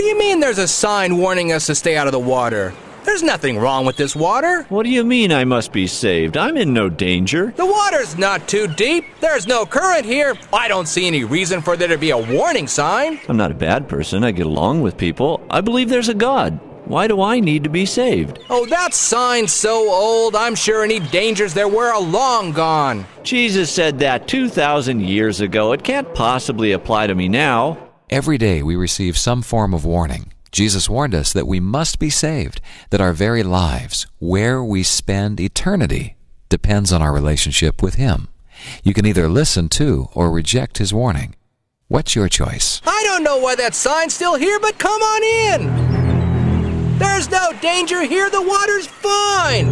do you mean there's a sign warning us to stay out of the water? There's nothing wrong with this water. What do you mean I must be saved? I'm in no danger. The water's not too deep. There's no current here. I don't see any reason for there to be a warning sign. I'm not a bad person. I get along with people. I believe there's a God. Why do I need to be saved? Oh, that sign's so old, I'm sure any dangers there were are long gone. Jesus said that 2,000 years ago. It can't possibly apply to me now. Every day we receive some form of warning. Jesus warned us that we must be saved, that our very lives, where we spend eternity, depends on our relationship with Him. You can either listen to or reject His warning. What's your choice? I don't know why that sign's still here, but come on in. There's no danger here. The water's fine.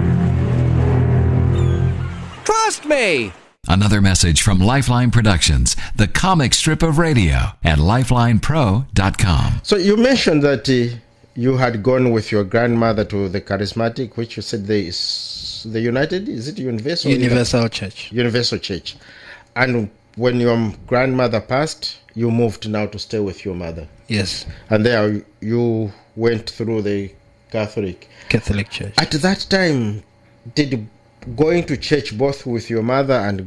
Trust me. Another message from Lifeline Productions, the comic strip of radio, at lifelinepro.com. So you mentioned that you had gone with your grandmother to the charismatic, which you said the United, is it Universal? Universal Church. Universal Church. And when your grandmother passed, you moved now to stay with your mother. Yes. And there you went through the Catholic Church. At that time, did going to church both with your mother and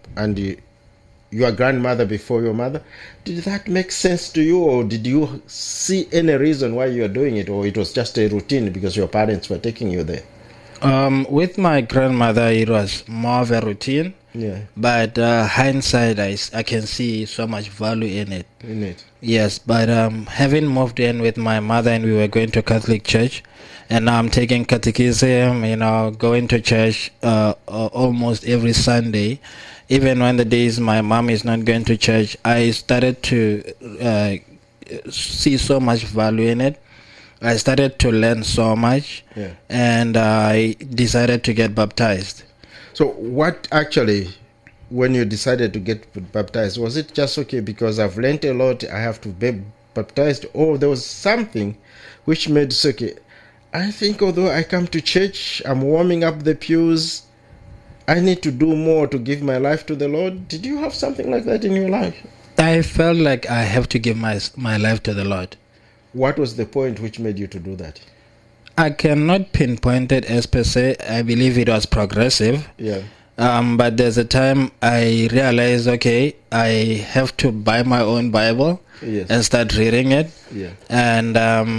your grandmother before your mother, did that make sense to you, or did you see any reason why you were doing it, or it was just a routine because your parents were taking you there? With my grandmother, it was more of a routine. Yeah. But hindsight, I can see so much value in it. Yes, but having moved in with my mother and we were going to Catholic church, and now I'm taking catechism, going to church almost every Sunday. Even when the days my mom is not going to church, I started to see so much value in it. I started to learn so much, and I decided to get baptized. So what actually, when you decided to get baptized, was it just okay because I've learned a lot, I have to be baptized, or there was something which made it okay? I think although I come to church, I'm warming up the pews, I need to do more to give my life to the Lord. Did you have something like that in your life? I felt like I have to give my life to the Lord. What was the point which made you to do that? I cannot pinpoint it as per se. I believe it was progressive. Yeah. But there's a time I realized, okay, I have to buy my own Bible and start reading it. Yeah. And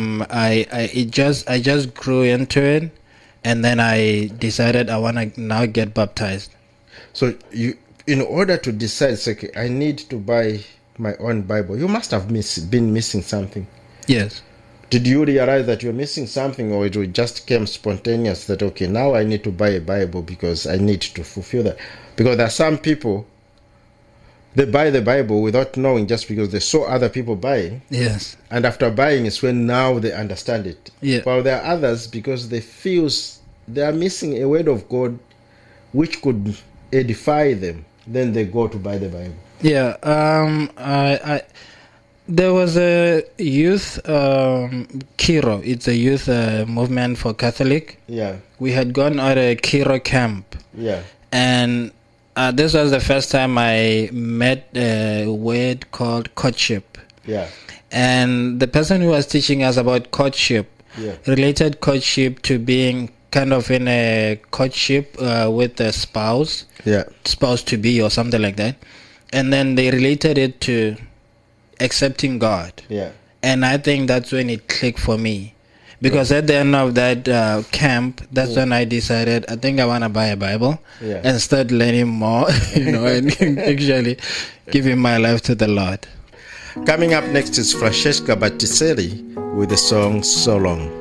I just grew into it, and then I decided I want to now get baptized. So you, in order to decide, okay, I need to buy my own Bible, you must have been missing something. Yes. Did you realize that you're missing something, or it just came spontaneous that, okay, now I need to buy a Bible because I need to fulfill that? Because there are some people, they buy the Bible without knowing, just because they saw other people buying. Yes. And after buying is when now they understand it. Yeah. While there are others, because they feel they are missing a word of God which could edify them, then they go to buy the Bible. Yeah. There was a youth, Kiro. It's a youth movement for Catholic. Yeah. We had gone at a Kiro camp. Yeah. And this was the first time I met a word called courtship. Yeah. And the person who was teaching us about courtship related courtship to being kind of in a courtship with a spouse. Yeah. Spouse to be or something like that. And then they related it to accepting God. Yeah. And I think that's when it clicked for me. Because at the end of that camp, that's when I decided, I think I want to buy a Bible and start learning more, and actually giving my life to the Lord. Coming up next is Francesca Battiselli with the song So Long.